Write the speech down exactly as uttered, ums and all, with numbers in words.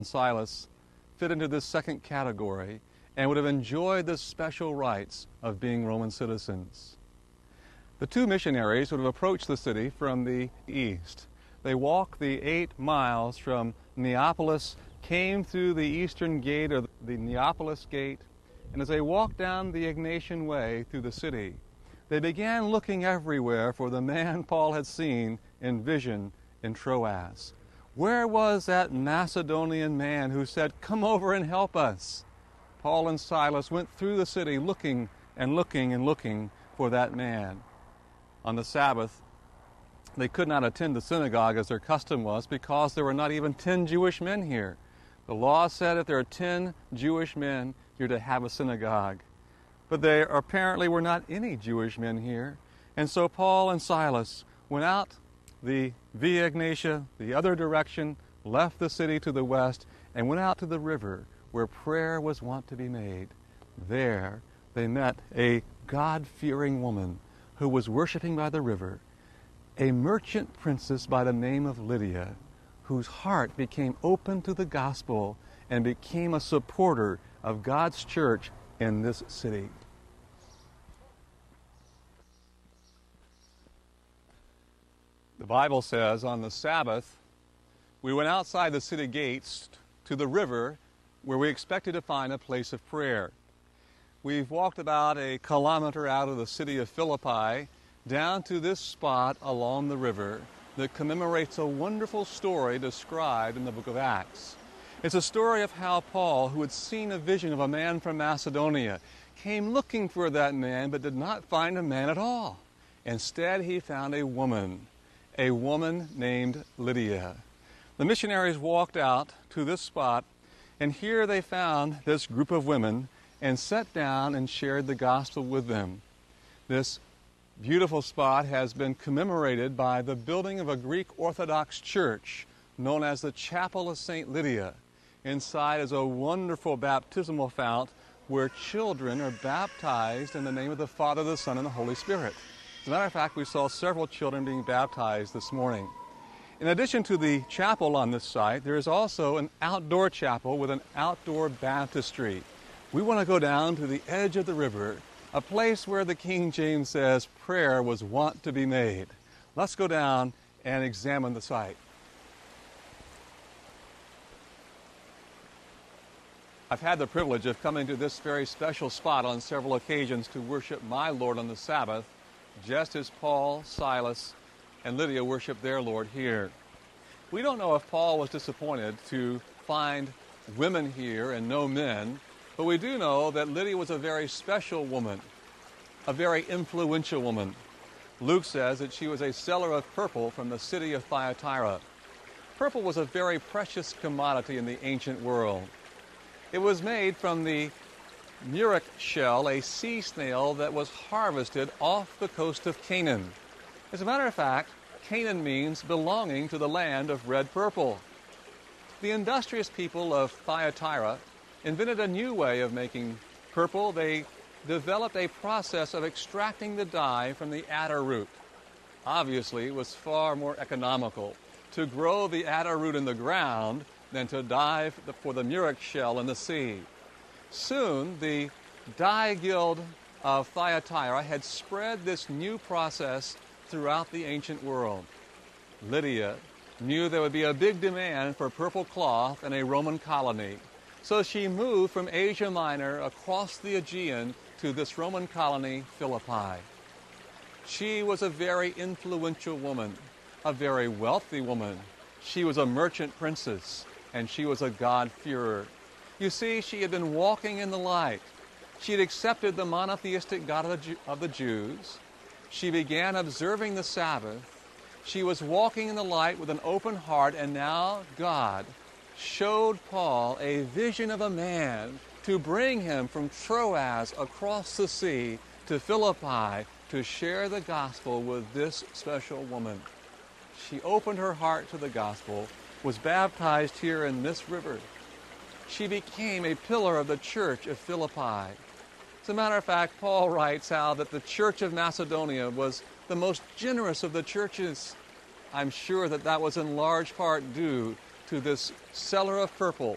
Silas fit into this second category and would have enjoyed the special rights of being Roman citizens. The two missionaries would have approached the city from the east. They walked the eight miles from Neapolis, came through the eastern gate, or the Neapolis gate, and as they walked down the Egnatian Way through the city, they began looking everywhere for the man Paul had seen in vision in Troas. Where was that Macedonian man who said, "Come over and help us"? Paul and Silas went through the city looking and looking and looking for that man. On the Sabbath, they could not attend the synagogue as their custom was because there were not even ten Jewish men here. The law said if there are ten Jewish men, you're to have a synagogue. But there apparently were not any Jewish men here. And so Paul and Silas went out the Via Egnatia, the other direction, left the city to the west, and went out to the river where prayer was wont to be made. There they met a God-fearing woman who was worshiping by the river, a merchant princess by the name of Lydia, whose heart became open to the gospel and became a supporter of God's church in this city. The Bible says on the Sabbath, we went outside the city gates to the river where we expected to find a place of prayer. We've walked about a kilometer out of the city of Philippi down to this spot along the river that commemorates a wonderful story described in the book of Acts. It's a story of how Paul, who had seen a vision of a man from Macedonia, came looking for that man but did not find a man at all. Instead, he found a woman, a woman named Lydia. The missionaries walked out to this spot, and here they found this group of women and sat down and shared the gospel with them. This beautiful spot has been commemorated by the building of a Greek Orthodox church known as the Chapel of Saint Lydia. Inside is a wonderful baptismal fount where children are baptized in the name of the Father, the Son, and the Holy Spirit. As a matter of fact, we saw several children being baptized this morning. In addition to the chapel on this site, there is also an outdoor chapel with an outdoor baptistry. We want to go down to the edge of the river, a place where the King James says prayer was wont to be made. Let's go down and examine the site. I've had the privilege of coming to this very special spot on several occasions to worship my Lord on the Sabbath, just as Paul, Silas, and Lydia worshiped their Lord here. We don't know if Paul was disappointed to find women here and no men, but we do know that Lydia was a very special woman, a very influential woman. Luke says that she was a seller of purple from the city of Thyatira. Purple was a very precious commodity in the ancient world. It was made from the murex shell, a sea snail that was harvested off the coast of Canaan. As a matter of fact, Canaan means belonging to the land of red purple. The industrious people of Thyatira invented a new way of making purple. They developed a process of extracting the dye from the adder root. Obviously, it was far more economical to grow the adder root in the ground than to dye for the murex shell in the sea. Soon, the dye guild of Thyatira had spread this new process throughout the ancient world. Lydia knew there would be a big demand for purple cloth in a Roman colony. So she moved from Asia Minor across the Aegean to this Roman colony, Philippi. She was a very influential woman, a very wealthy woman. She was a merchant princess, and she was a God-fearer. You see, she had been walking in the light. She had accepted the monotheistic God of the, Jew- of the Jews. She began observing the Sabbath. She was walking in the light with an open heart, and now God showed Paul a vision of a man to bring him from Troas across the sea to Philippi to share the gospel with this special woman. She opened her heart to the gospel, was baptized here in this river. She became a pillar of the church of Philippi. As a matter of fact, Paul writes how that the church of Macedonia was the most generous of the churches. I'm sure that that was in large part due to this seller of purple